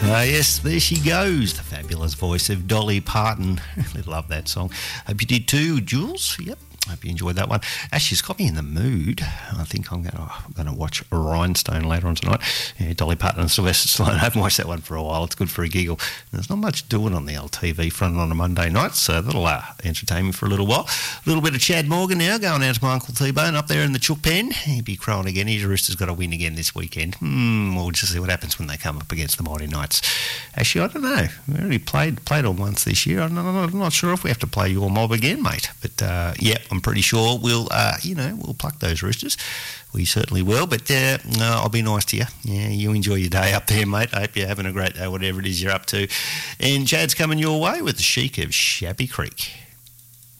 Yes, there she goes, the fabulous voice of Dolly Parton. Really love that song. Hope you did too, Jules. Yep. Hope you enjoyed that one. Actually, it's got me in the mood. I think I'm going to watch Rhinestone later on tonight. Yeah, Dolly Parton and Sylvester Stallone. I haven't watched that one for a while. It's good for a giggle. There's not much doing on the LTV front on a Monday night, so that'll entertain me for a little while. A little bit of Chad Morgan now, going out to my Uncle T-Bone up there in the Chook Pen. He'll be crowing again. His Roosters got to win again this weekend. We'll just see what happens when they come up against the Mighty Knights. Actually, I don't know. We already played on once this year. I'm not sure if we have to play your mob again, mate. But, yeah, I'm pretty sure we'll pluck those Roosters. We certainly will, but I'll be nice to you. Yeah, you enjoy your day up there, mate. I hope you're having a great day, whatever it is you're up to. And Chad's coming your way with the chic of Shabby Creek.